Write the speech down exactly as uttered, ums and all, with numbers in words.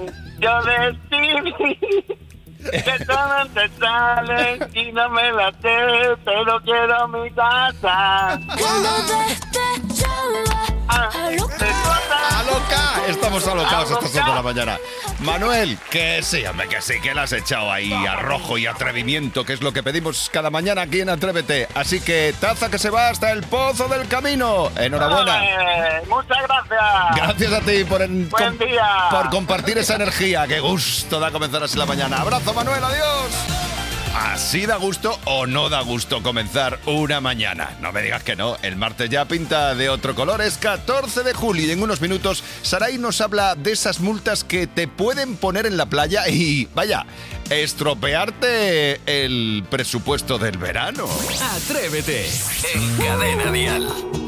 yo decidí que todo te sale y no me la sé, pero quiero mi casa. Cuando te esté Ah, a loca. te toca. ¡Aloca! Estamos alocados a estas Aloca. ocho de la mañana. Manuel, que sí, hombre, que sí, que le has echado ahí arrojo y atrevimiento, que es lo que pedimos cada mañana aquí en Atrévete. Así que taza que se va hasta el pozo del camino. Enhorabuena. Eh, muchas gracias. Gracias a ti por, en- Buen com- día. por compartir esa energía. Qué gusto da comenzar así la mañana. Abrazo, Manuel, adiós. Así da gusto o no da gusto comenzar una mañana. No me digas que no, el martes ya pinta de otro color. Es catorce de julio y en unos minutos Saray nos habla de esas multas que te pueden poner en la playa y, vaya, estropearte el presupuesto del verano. Atrévete en Cadena Dial.